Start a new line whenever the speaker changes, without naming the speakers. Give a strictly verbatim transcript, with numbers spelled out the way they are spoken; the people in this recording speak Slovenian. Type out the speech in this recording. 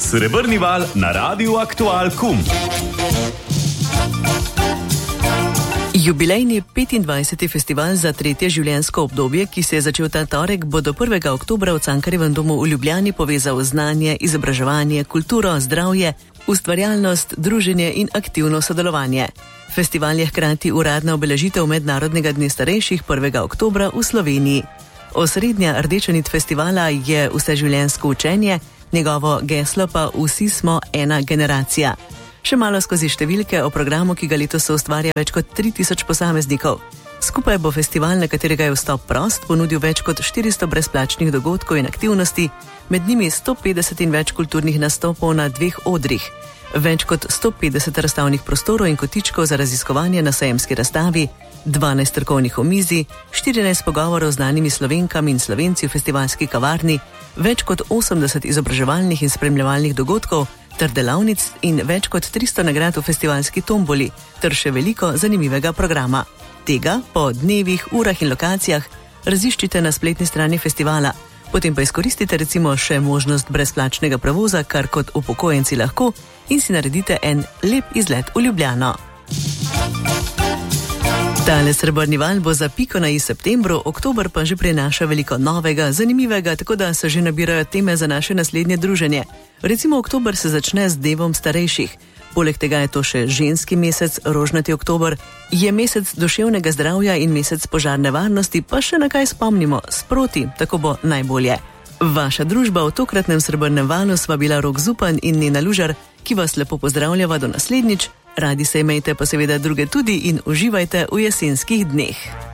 Srebrni val na Radiu Aktual Kum.
Jubilejni petindvajseti festival za tretje življenjsko obdobje, ki se je začel ta torek, bo do prvega oktobra v Cankarjevem domu v Ljubljani povezal znanje, izobraževanje, kulturo, zdravje, ustvarjalnost, druženje in aktivno sodelovanje. Festival je hkrati uradna obeležitev Mednarodnega dne starejših prvega oktobra v Sloveniji. Osrednja rdeča nit festivala je vseživljenjsko učenje, njegovo geslo pa Vsi smo ena generacija. Še malo skozi številke o programu, ki ga letos ustvarja več kot tri tisoč posameznikov. Skupaj bo festival, na katerega je vstop prost, ponudil več kot štiristo brezplačnih dogodkov in aktivnosti, med njimi sto petdeset in več kulturnih nastopov na dveh odrih. Več kot sto petdeset razstavnih prostorov in kotičkov za raziskovanje na sejemski razstavi, dvanajst trkovnih omizij, štirinajst pogovorov z znanimi Slovenkami in Slovenci v festivalski kavarni, več kot osemdeset izobraževalnih in spremljevalnih dogodkov ter delavnic in več kot tristo nagrad v festivalski tomboli, ter še veliko zanimivega programa. Tega po dnevih, urah in lokacijah raziščite na spletni strani festivala. Potem pa izkoristite recimo še možnost brezplačnega prevoza, kar kot upokojenci lahko, in si naredite en lep izlet v Ljubljano. Tale srebrni val bo za piko na i septembru, oktober pa že prinaša veliko novega, zanimivega, tako da se že nabirajo teme za naše naslednje druženje. Recimo oktober se začne z dnevom starejših. Poleg tega je to še ženski mesec, rožnati oktober, je mesec duševnega zdravja in mesec požarne varnosti, pa še na kaj spomnimo, sproti, tako bo najbolje. Vaša družba v tokratnem srebrnem valu sva bila Rok Zupan in Nena Lužar, ki vas lepo pozdravljava do naslednjič. Radi se imejte pa seveda druge tudi in uživajte v jesenskih dneh.